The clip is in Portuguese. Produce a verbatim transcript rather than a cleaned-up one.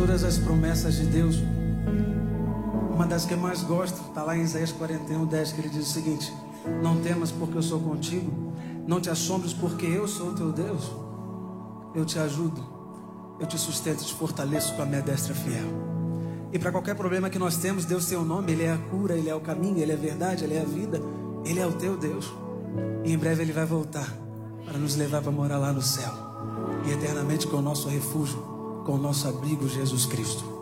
todas as promessas de Deus, uma das que eu mais gosto está lá em Isaías quarenta e um, dez, que ele diz o seguinte: não temas porque eu sou contigo, não te assombres porque eu sou o teu Deus. Eu te ajudo, eu te sustento, te fortaleço com a minha destra fiel. E para qualquer problema que nós temos, Deus tem um nome. Ele é a cura, Ele é o caminho, Ele é a verdade, Ele é a vida. Ele é o teu Deus. E em breve Ele vai voltar para nos levar para morar lá no céu, e eternamente com o nosso refúgio, com o nosso abrigo, Jesus Cristo.